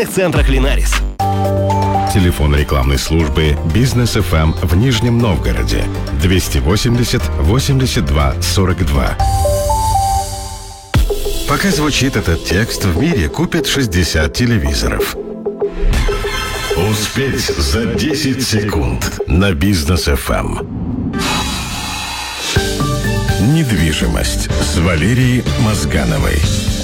торговых центрах «Линарис». Телефон рекламной службы «Бизнес ФМ» в Нижнем Новгороде 280 82 42. Пока звучит этот текст, в мире купят 60 телевизоров. Успеть за 10 секунд на Бизнес ФМ. Недвижимость с Валерией Мозгановой.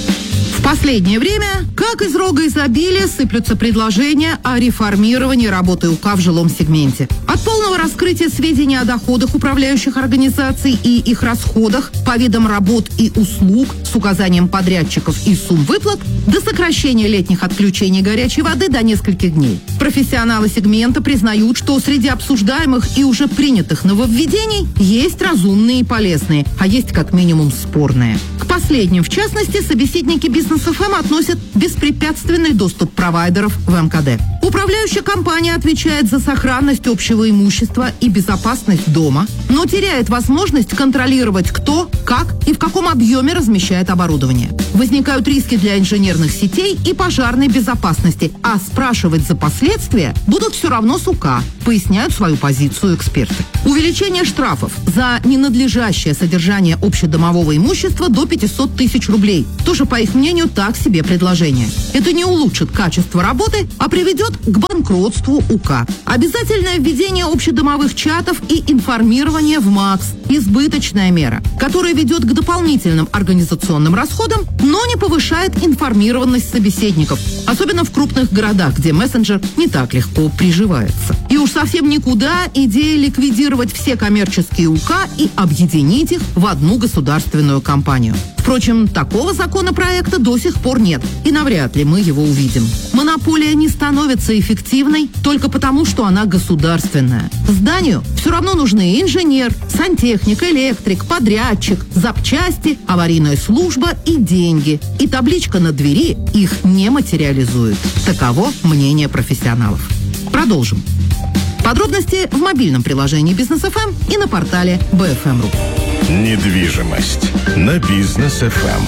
В последнее время, как из рога изобилия, сыплются предложения о реформировании работы УК в жилом сегменте. От полного раскрытия сведений о доходах управляющих организаций и их расходах по видам работ и услуг с указанием подрядчиков и сумм выплат до сокращения летних отключений горячей воды до нескольких дней. Профессионалы сегмента признают, что среди обсуждаемых и уже принятых нововведений есть разумные и полезные, а есть как минимум спорные. К последним, в частности, собеседники Бизнес ФМ относят беспрепятственный доступ провайдеров в МКД. Управляющая компания отвечает за сохранность общего имущества и безопасность дома, но теряет возможность контролировать, кто, как и в каком объеме размещает оборудование. Возникают риски для инженерных сетей и пожарной безопасности, а спрашивать за последствия будут все равно с УК, поясняют свою позицию эксперты. Увеличение штрафов за ненадлежащее содержание общедомового имущества до 500 тысяч рублей. Тоже, по их мнению, так себе предложение. Это не улучшит качество работы, а приведет к банкротству УК. Обязательное введение общедомовых чатов и информирование в МАКС – избыточная мера, которая ведет к дополнительным организационным расходам, но не повышает информированность собеседников, особенно в крупных городах, где мессенджер не так легко приживается. И уж совсем никуда идея ликвидировать все коммерческие УК и объединить их в одну государственную компанию. Впрочем, такого законопроекта до сих пор нет, и навряд ли мы его увидим. Монополия не становится эффективной только потому, что она государственная. Зданию все равно нужны инженер, сантехник, электрик, подрядчик, запчасти, аварийная служба и деньги. И табличка на двери их не материализует. Таково мнение профессионалов. Продолжим. Подробности в мобильном приложении Бизнес ФМ и на портале BFM.ru. Недвижимость на Бизнес ФМ.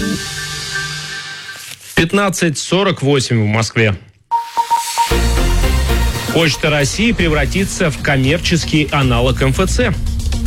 15:48 в Москве. Почта России превратится в коммерческий аналог МФЦ.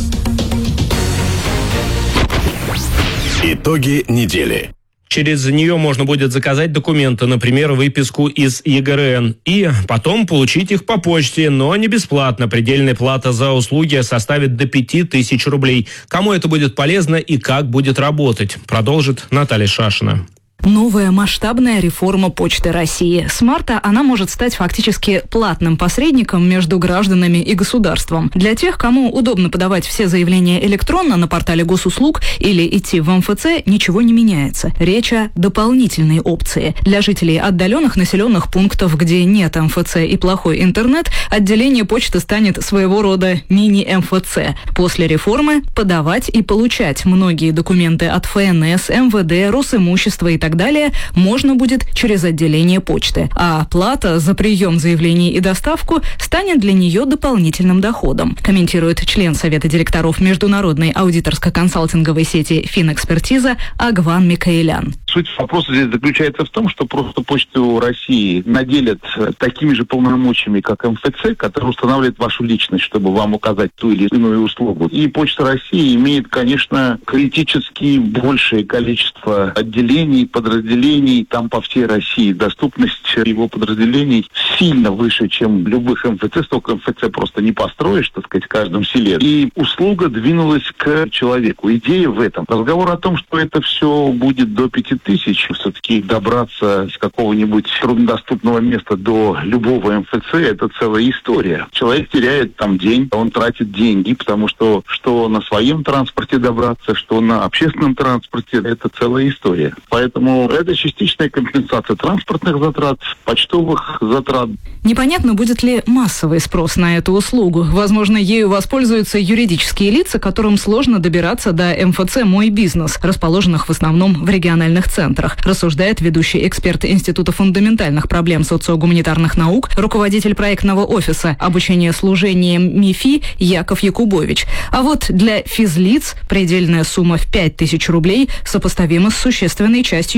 Итоги недели. Через нее можно будет заказать документы, например, выписку из ЕГРН, и потом получить их по почте, но не бесплатно. Предельная плата за услуги составит до 5000 рублей. Кому это будет полезно и как будет работать, продолжит Наталья Шашина. Новая масштабная реформа Почты России. С марта она может стать фактически платным посредником между гражданами и государством. Для тех, кому удобно подавать все заявления электронно на портале госуслуг или идти в МФЦ, ничего не меняется. Речь о дополнительной опции. Для жителей отдаленных населенных пунктов, где нет МФЦ и плохой интернет, отделение почты станет своего рода мини-МФЦ. После реформы подавать и получать многие документы от ФНС, МВД, Росимущества и так далее можно будет через отделение почты, а плата за прием заявлений и доставку станет для нее дополнительным доходом, комментирует член Совета директоров международной аудиторско-консалтинговой сети «Финэкспертиза» Агван Микаэлян. Суть вопроса здесь заключается в том, что просто Почту России наделят такими же полномочиями, как МФЦ, который устанавливает вашу личность, чтобы вам указать ту или иную услугу. И Почта России имеет, конечно, критически большее количество отделений, подразделений там по всей России. Доступность его подразделений сильно выше, чем любых МФЦ. Столько МФЦ просто не построишь, так сказать, в каждом селе. И услуга двинулась к человеку. Идея в этом. Разговор о том, что это все будет до 5000, все-таки добраться с какого-нибудь труднодоступного места до любого МФЦ, это целая история. Человек теряет там день, он тратит деньги, потому что на своем транспорте добраться, что на общественном транспорте, это целая история. Поэтому это частичная компенсация транспортных затрат, почтовых затрат. Непонятно, будет ли массовый спрос на эту услугу. Возможно, ею воспользуются юридические лица, которым сложно добираться до МФЦ «Мой бизнес», расположенных в основном в региональных центрах, рассуждает ведущий эксперт Института фундаментальных проблем социогуманитарных наук, руководитель проектного офиса обучения служением МИФИ Яков Якубович. А вот для физлиц предельная сумма в 5000 рублей сопоставима с существенной частью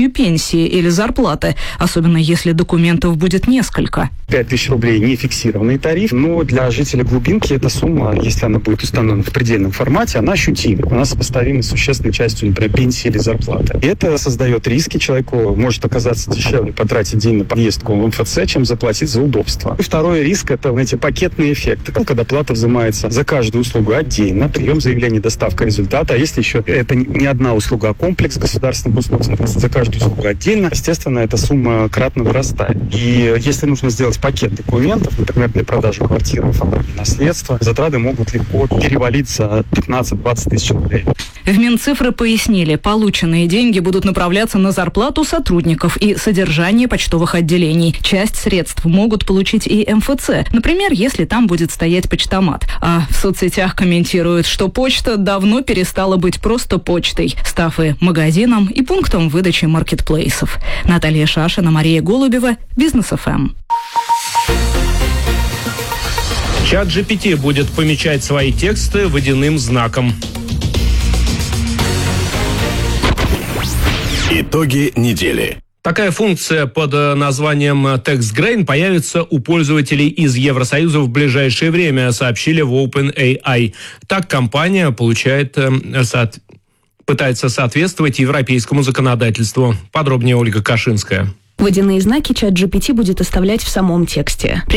частью пенсии или зарплаты, особенно если документов будет несколько. 5000 рублей не фиксированный тариф, но для жителя глубинки эта сумма, если она будет установлена в предельном формате, она ощутима. Она сопоставима с существенной частью, например, пенсии или зарплаты. И это создает риски. Человеку может оказаться дешевле потратить день на поездку в МФЦ, чем заплатить за удобство. И второй риск – это эти пакетные эффекты, когда плата взимается за каждую услугу отдельно, прием заявления, доставка результата. А если еще это не одна услуга, а комплекс государственных услуг, за каждую услугу отдельно, естественно, эта сумма кратно вырастает. И если нужно сделать пакет документов, например, для продажи квартиры, оформления наследства, затраты могут легко перевалить за 15-20 тысяч рублей. В Минцифры пояснили, полученные деньги будут направляться на зарплату сотрудников и содержание почтовых отделений. Часть средств могут получить и МФЦ, например, если там будет стоять почтомат. А в соцсетях комментируют, что почта давно перестала быть просто почтой, став и магазином, и пунктом выдачи маркетплейсов. Наталья Шашина, Мария Голубева, Бизнес ФМ. ChatGPT будет помечать свои тексты водяным знаком. Итоги недели. Такая функция под названием TextGrain появится у пользователей из Евросоюза в ближайшее время, сообщили в OpenAI. Так компания пытается соответствовать европейскому законодательству. Подробнее Ольга Кашинская. Водяные знаки ChatGPT будет оставлять в самом тексте.